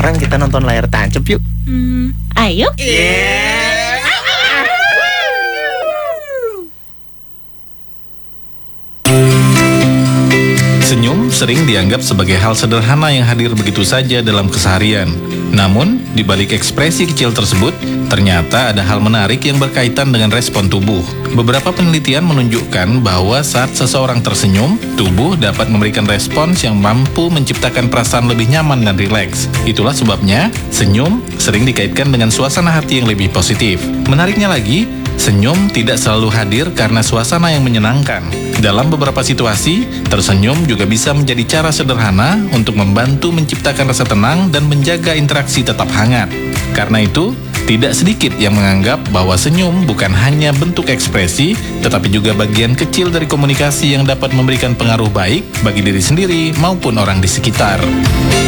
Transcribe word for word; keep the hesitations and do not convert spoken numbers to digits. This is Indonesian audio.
sekarang kita nonton layar tancap yuk. Hmm, ayo. Senyum sering dianggap sebagai hal sederhana yang hadir begitu saja dalam keseharian. Namun, di balik ekspresi kecil tersebut, ternyata ada hal menarik yang berkaitan dengan respon tubuh. Beberapa penelitian menunjukkan bahwa saat seseorang tersenyum, tubuh dapat memberikan respons yang mampu menciptakan perasaan lebih nyaman dan rileks. Itulah sebabnya, senyum sering dikaitkan dengan suasana hati yang lebih positif. Menariknya lagi, senyum tidak selalu hadir karena suasana yang menyenangkan. Dalam beberapa situasi, tersenyum juga bisa menjadi cara sederhana untuk membantu menciptakan rasa tenang dan menjaga interaksi tetap hangat. Karena itu, tidak sedikit yang menganggap bahwa senyum bukan hanya bentuk ekspresi, tetapi juga bagian kecil dari komunikasi yang dapat memberikan pengaruh baik bagi diri sendiri maupun orang di sekitar.